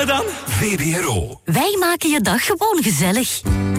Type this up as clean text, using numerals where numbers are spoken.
dan? VPRO. Wij maken je dag gewoon gezellig.